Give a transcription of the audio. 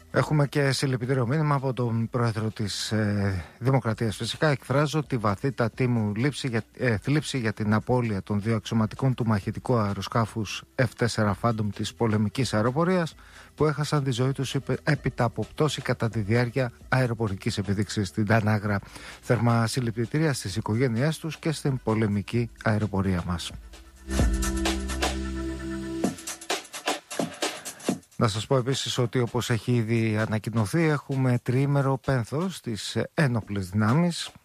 Έχουμε και συλληπιτήριο μήνυμα από τον πρόεδρο της Δημοκρατίας. Φυσικά εκφράζω τη βαθύτατη μου θλίψη για την απώλεια των δύο αξιωματικών του μαχητικού αεροσκάφους F4 Phantom της πολεμικής αεροπορίας που έχασαν τη ζωή τους έπειτα από πτώση κατά τη διάρκεια αεροπορικής επίδειξης στην Τανάγρα. Θερμά συλληπιτήρια στις οικογένειές τους και στην πολεμική αεροπορία μας. Να σας πω επίσης ότι, όπως έχει ήδη ανακοινωθεί, έχουμε τριήμερο πένθος στις ένοπλες δυνάμεις